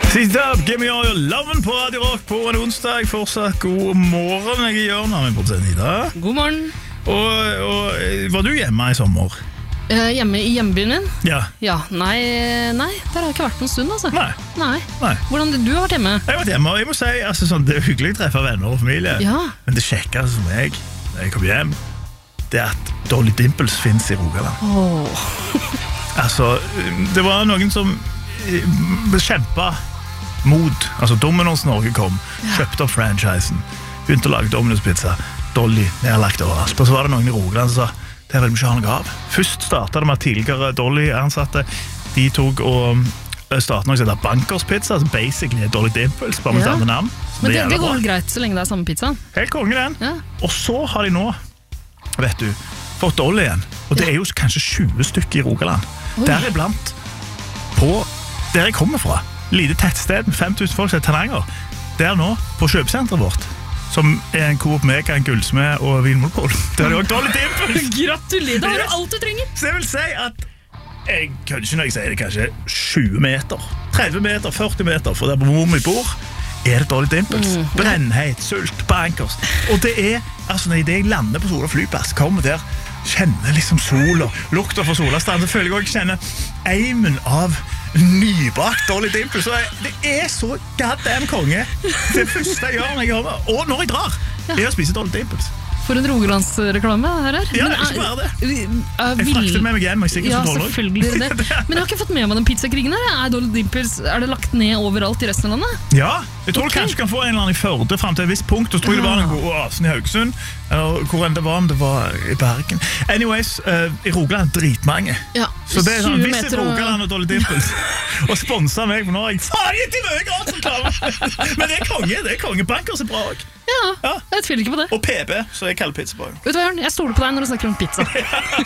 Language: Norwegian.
Siste up, give me all your love på Radio Rock på en onsdag. Fortsatt god morgen, jeg gjør med produsent Ida. God morgen. Og var du hjemme i sommer? Hjemme i hjembyen min? Ja. Ja, nei, der har jeg ikke vært noen stund, altså. Nei. Hvordan du har vært hjemme? Jeg har vært hjemme, og jeg må si, altså, sånn, det er hyggelig å treffe venner og familie. Ja. Men det kjekkeste som jeg, når jeg kom hjem, det er at Dolly Dimples finnes i Rogaland. Altså, det var noen som kjempet mot, altså Domino's Norge kom, kjøpte opp franchisen, begynte å lage Domino's pizza, Dolly nedlagt overalt, og så var det noen i Rogaland som sa, det vil vi ikke ha noe av. Først startet det med tidligere Dolly-ansatte, de tok og startet noe som heter Bankers pizza, som basically er Dolly Dimples, bare med samme navn. Men det går greit så lenge det er samme pizza. Helt konge den. Ja. Og så har de nå, vet du, fått Dolly igjen, og det er jo kanskje 20 stykker i Rogaland. Deriblant på der jeg kommer fra, lite tettsted med 5000 folk som er Tananger. Det er nå på kjøpesenteret vårt, som er en Coop Mega, en gullsmed og vinmonopol. Det er jo også Dolly Dimples. Gratulerer, da har du alt du trenger. Så jeg vil si at jeg kan ikke når jeg sier det kanskje 20 meter, 30 meter, 40 meter, for der på hvor vi bor, er det Dolly Dimples. Brennheit, sult, bankers. Og det er, altså når jeg lander på Sola flyplass, kommer der, kjenner liksom sola, lukter for solastrand, så føler jeg også kjenner eimen av nybakt Dolly Dimples. Så det er så goddamn konge. Det første jeg gjør når jeg kommer, og når jeg drar, er å spise Dolly Dimples. For en Rogalandsreklame her er. Ja, ikke bare det. Jeg frakter med meg hjem, og jeg sikkert ja, så selvfølgelig det. Men jeg har ikke fått med meg den pizzakrigen her. Er Dolly Dimples, er det lagt ned overalt i resten av landet? Ja, jeg tror du kanskje kan få en eller annen i Førde frem til et visst punkt, og så tror jeg det var en god oasen i Haugesund, eller hvor enn det var, om det var i Bergen. Anyways, i Rogaland dritmange. Ja, så det er sånn, hvis meter Rogaland og Dolly Dimples og sponser meg, for nå har jeg faen gitt i mye gratis reklame. Men det er konge. Bankers er bra også. Ja, jeg tviler ikke på det. Og PB, så jeg kaller pizza på. Vet du hva, Jørn? Jeg stoler på deg når du snakker om pizza.